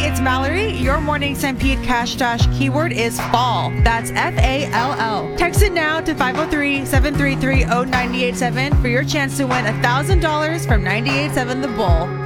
it's Mallory. Your morning Stampede Cash Dash keyword is fall. That's FALL. Text it now to 503-733-0987 for your chance to win $1,000 from 98.7 The Bull.